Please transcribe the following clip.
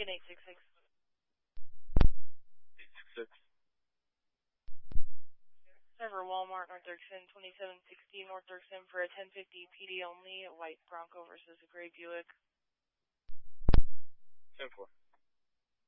Lincoln 866. 866. Server Walmart, North Dirksen, 2760 North Dirksen for a 1050 PD only, a white Bronco versus a gray Buick. 10-4.